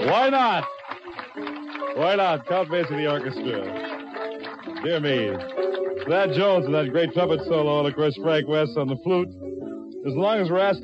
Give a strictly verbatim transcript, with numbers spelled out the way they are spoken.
Why not? Why not? Count Basie of the orchestra. Dear me. Thad Jones and that great trumpet solo, and of course Frank West on the flute. As long as we're asking